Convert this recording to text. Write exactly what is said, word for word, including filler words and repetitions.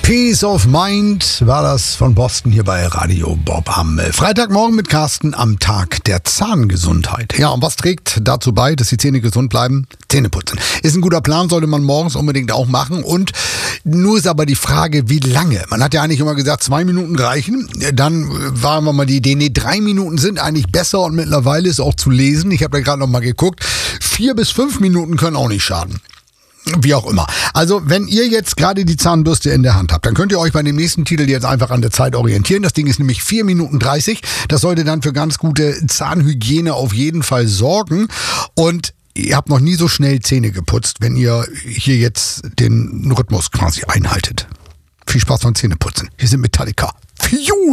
Peace of Mind war das von Boston hier bei Radio Bob am Freitagmorgen mit Carsten am Tag der Zahngesundheit. Ja, und was trägt dazu bei, dass die Zähne gesund bleiben? Zähneputzen. Ist ein guter Plan, sollte man morgens unbedingt auch machen. Und nur ist aber die Frage, wie lange? Man hat ja eigentlich immer gesagt, zwei Minuten reichen. Dann war immer mal die Idee, nee, drei Minuten sind eigentlich besser und mittlerweile ist auch zu lesen. Ich habe da gerade noch mal geguckt. Vier bis fünf Minuten können auch nicht schaden. Wie auch immer. Also, wenn ihr jetzt gerade die Zahnbürste in der Hand habt, dann könnt ihr euch bei dem nächsten Titel jetzt einfach an der Zeit orientieren. Das Ding ist nämlich vier Minuten dreißig. Das sollte dann für ganz gute Zahnhygiene auf jeden Fall sorgen. Und ihr habt noch nie so schnell Zähne geputzt, wenn ihr hier jetzt den Rhythmus quasi einhaltet. Viel Spaß beim Zähneputzen. Hier sind Metallica. Phew!